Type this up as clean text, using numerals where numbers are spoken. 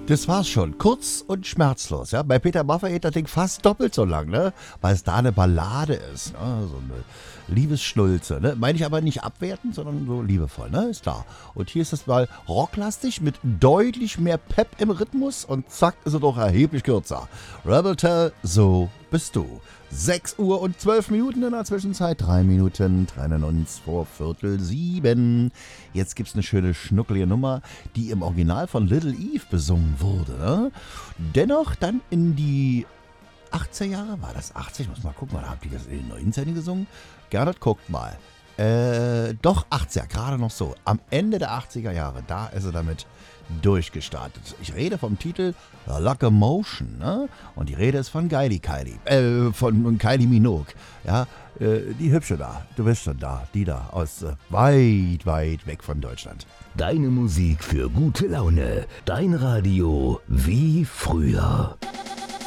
Das war's schon. Kurz und schmerzlos. Ja? Bei Peter Maffay geht das Ding fast doppelt so lang, ne? Weil es da eine Ballade ist. Ne? So eine Liebesschnulze. Ne? Meine ich aber nicht abwertend, sondern so liebevoll. Ne? Ist klar. Und hier ist es mal rocklastig mit deutlich mehr Pep im Rhythmus und zack ist es doch erheblich kürzer. Rebel Tell, so bist du. 6 Uhr und 12 Minuten in der Zwischenzeit. 3 Minuten trennen uns vor 6:45. Jetzt gibt's eine schöne schnuckelige Nummer, die im Original von Little Eve besungen wurde. Ne? Dennoch dann in die 80er Jahre, war das 80? Ich muss mal gucken, oder habt ihr das in den 19 gesungen? Gernot, guckt mal. Doch 80er, gerade noch so. Am Ende der 80er Jahre, da ist er damit durchgestartet. Ich rede vom Titel Locomotion, ne? Und die Rede ist von von Kylie Minogue. Ja, die Hübsche da, du bist schon da, die da aus weit, weit weg von Deutschland. Deine Musik für gute Laune, dein Radio wie früher.